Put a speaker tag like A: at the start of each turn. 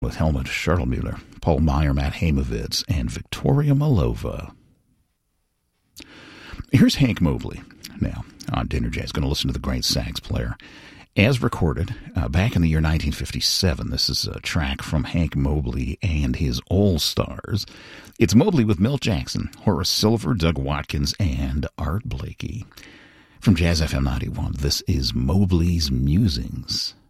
A: with Helmut Schurtelmuller, Paul Meyer, Matt Heimovitz, and Victoria Malova. Here's Hank Mobley now on Dinner Jazz. Going to listen to the great sax player. As recorded back in the year 1957, this is a track from Hank Mobley and his All-Stars. It's Mobley with Milt Jackson, Horace Silver, Doug Watkins, and Art Blakey. From Jazz FM 91, this is Mobley's Musings.